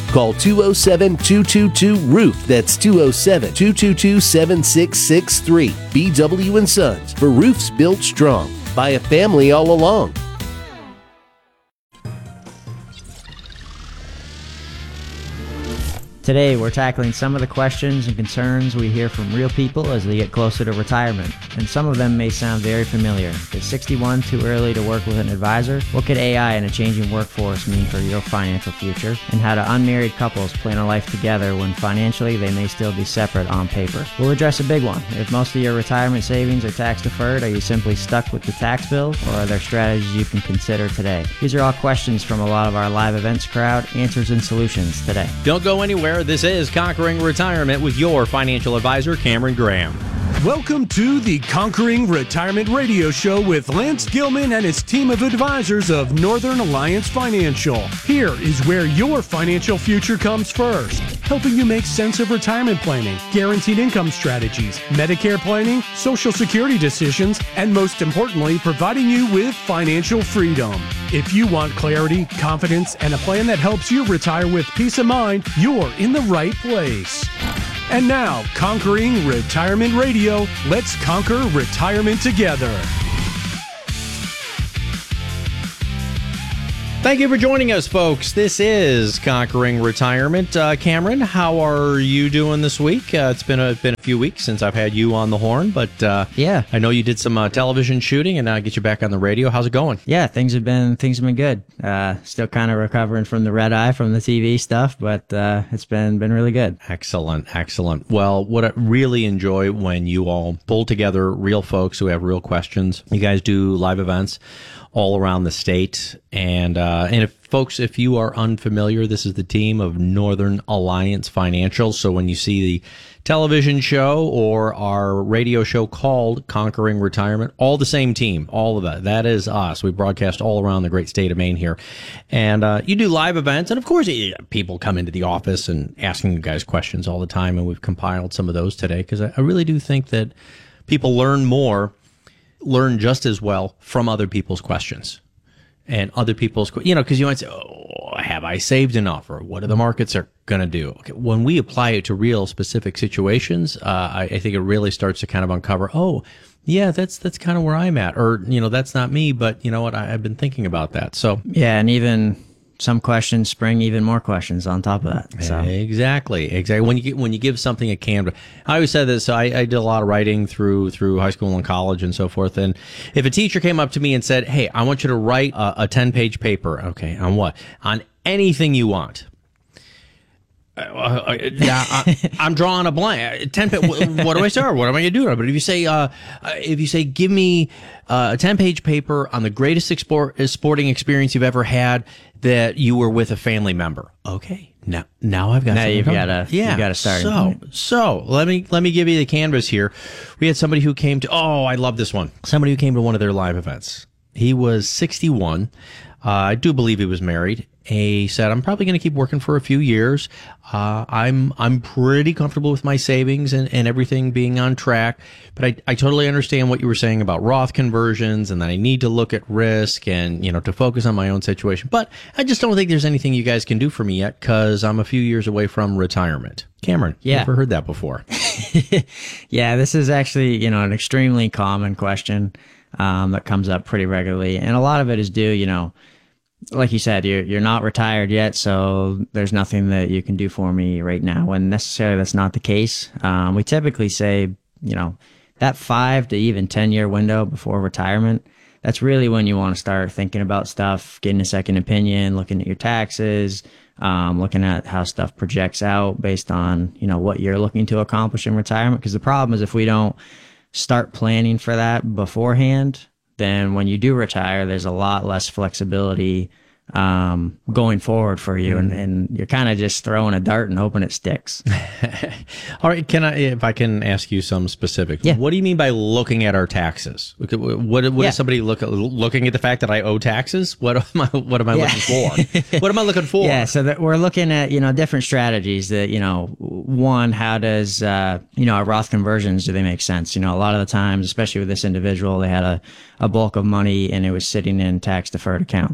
Call 207-222-ROOF. That's 207-222-7663. BW & Sons, for roofs built strong by a family all along. Today, we're tackling some of the questions and concerns we hear from real people as they get closer to retirement. And some of them may sound very familiar. Is 61 too early to work with an advisor? What could AI in a changing workforce mean for your financial future? And how do unmarried couples plan a life together when financially they may still be separate on paper? We'll address a big one. If most of your retirement savings are tax deferred, are you simply stuck with the tax bill, or are there strategies you can consider today? These are all questions from a lot of our live events crowd. Answers and solutions today. Don't go anywhere. This is Conquering Retirement with your financial advisor, Cameron Graham. Welcome to the Conquering Retirement Radio Show with Lance Gilman and his team of advisors of Northern Alliance Financial. Here is where your financial future comes first, helping you make sense of retirement planning, guaranteed income strategies, Medicare planning, Social Security decisions, and most importantly, providing you with financial freedom. If you want clarity, confidence, and a plan that helps you retire with peace of mind, you're in the right place. And now, Conquering Retirement Radio. Let's conquer retirement together. Thank you for joining us, folks. This is Conquering Retirement. Cameron, how are you doing this week? It's been a few weeks since I've had you on the horn, but Yeah. I know you did some television shooting, and now I get you back on the radio. How's it going? Yeah, things have been good. Still kind of recovering from the red eye from the TV stuff, but it's been really good. Excellent. Well, what I really enjoy when you all pull together real folks who have real questions. You guys do live events all around the state, and if you are unfamiliar, this is the team of Northern Alliance Financial. So when you see the television show or our radio show called Conquering Retirement, all the same team, all of that is us. We broadcast all around the great state of Maine here, and you do live events, and of course people come into the office and asking you guys questions all the time, and we've compiled some of those today because I really do think that people learn just as well from other people's questions and other people's, because you might say, oh, have I saved enough? Or what are the markets are going to do? Okay, when we apply it to real specific situations, I think it really starts to kind of uncover, oh, yeah, that's kind of where I'm at. Or, that's not me, but you know what? I've been thinking about that. So, yeah, and even some questions spring even more questions on top of that. So. Exactly. When you give something a canvas, I always said this. So I did a lot of writing through high school and college and so forth. And if a teacher came up to me and said, "Hey, I want you to write a 10-page paper," okay, on what? On anything you want. I'm drawing a blank. 10. What do I start? What am I going to do? But if you say, give me a 10-page paper on the greatest sporting experience you've ever had that you were with a family member. Okay, now I've got. Now you've got to start. So let me give you the canvas here. We had somebody who came to. Oh, I love this one. Somebody who came to one of their live events. He was 61. I do believe he was married. He said, I'm probably going to keep working for a few years. I'm pretty comfortable with my savings and everything being on track. But I totally understand what you were saying about Roth conversions and that I need to look at risk and, to focus on my own situation. But I just don't think there's anything you guys can do for me yet because I'm a few years away from retirement. Cameron, yeah. Never heard that before. Yeah, this is actually, an extremely common question that comes up pretty regularly. And a lot of it is due, like you said, you're not retired yet, so there's nothing that you can do for me right now. When necessarily that's not the case. We typically say, that 5 to even 10-year window before retirement, that's really when you want to start thinking about stuff, getting a second opinion, looking at your taxes, looking at how stuff projects out based on, what you're looking to accomplish in retirement. Because the problem is if we don't start planning for that beforehand, then when you do retire, there's a lot less flexibility going forward for you, and you're kind of just throwing a dart and hoping it sticks. All right, if I can ask you some specifics? Yeah. What do you mean by looking at our taxes? What is somebody looking at the fact that I owe taxes? What am I looking for? What am I looking for? Yeah, so that we're looking at different strategies. That one, how does our Roth conversions, do they make sense? A lot of the times, especially with this individual, they had a bulk of money and it was sitting in tax deferred accounts.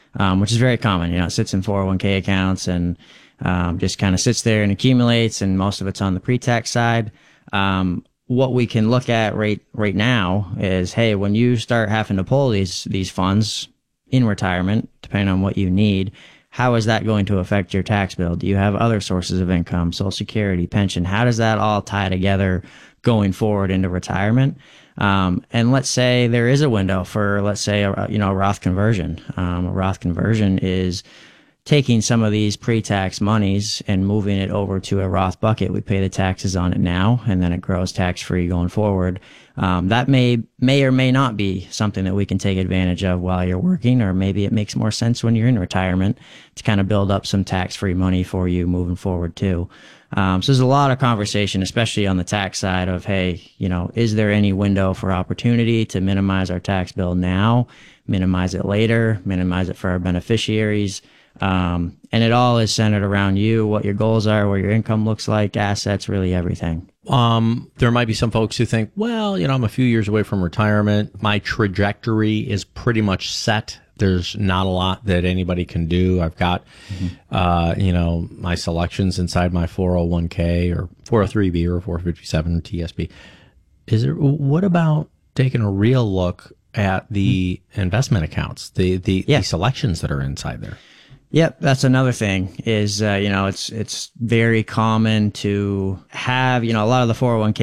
which is very common. It sits in 401k accounts and just kind of sits there and accumulates, and most of it's on the pre-tax side. What we can look at right now is, hey, when you start having to pull these funds in retirement, depending on what you need, how is that going to affect your tax bill? Do you have other sources of income, Social Security, pension? How does that all tie together going forward into retirement? And let's say there is a window for, let's say, a Roth conversion. A Roth conversion is taking some of these pre-tax monies and moving it over to a Roth bucket. We pay the taxes on it now, and then it grows tax-free going forward. That may or may not be something that we can take advantage of while you're working, or maybe it makes more sense when you're in retirement to kind of build up some tax-free money for you moving forward too. So there's a lot of conversation, especially on the tax side of, hey, is there any window for opportunity to minimize our tax bill now, minimize it later, minimize it for our beneficiaries? And it all is centered around you, what your goals are, what your income looks like, assets, really everything. There might be some folks who think, well, I'm a few years away from retirement. My trajectory is pretty much set. There's not a lot that anybody can do. I've got, my selections inside my 401k or 403b or 457 TSB. What about taking a real look at the investment accounts, the selections that are inside there? Yep, that's another thing is, it's very common to have, a lot of the 401k